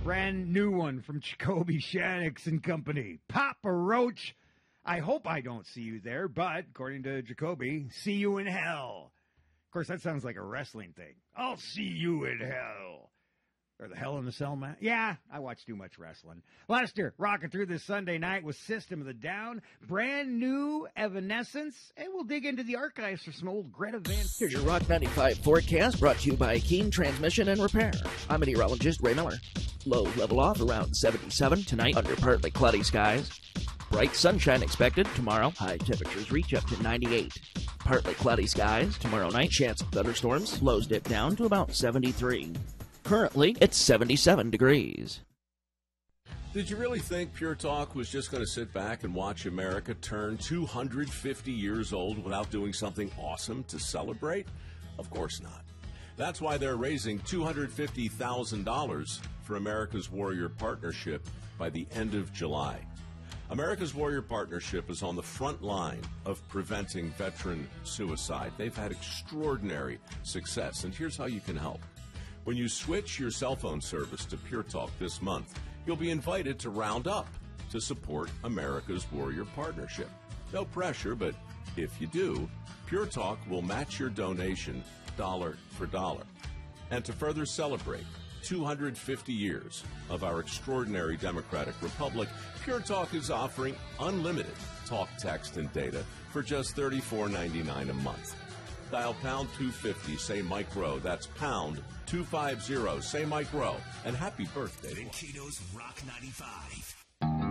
Brand new one from Jacoby Shannix and Company. Papa Roach. I hope I don't see you there, but according to Jacoby, see you in hell. Of course, that sounds like a wrestling thing. I'll see you in hell. Or the Hell in a Cell match. Yeah, I watch too much wrestling. Lester, rocking through this Sunday night with System of the Down. Brand new Evanescence. And we'll dig into the archives for some old Greta Van... Here's your Rock 95 forecast brought to you by Keen Transmission and Repair. I'm meteorologist Ray Miller. Lows level off around 77 tonight under partly cloudy skies. Bright sunshine expected tomorrow. High temperatures reach up to 98. Partly cloudy skies tomorrow night. Chance of thunderstorms. Lows dip down to about 73. Currently, it's 77 degrees. Did you really think Pure Talk was just going to sit back and watch America turn 250 years old without doing something awesome to celebrate? Of course not. That's why they're raising $250,000 for America's Warrior Partnership by the end of July. America's Warrior Partnership is on the front line of preventing veteran suicide. They've had extraordinary success, and here's how you can help. When you switch your cell phone service to Pure Talk this month, you'll be invited to round up to support America's Warrior Partnership. No pressure, but if you do, Pure Talk will match your donation dollar for dollar. And to further celebrate 250 years of our extraordinary democratic republic, Pure Talk is offering unlimited talk, text, and data for just $34.99 a month. Dial pound 250, say Mike Rowe. That's pound 250, say Mike Rowe. And happy birthday. Mankato's Rock 95.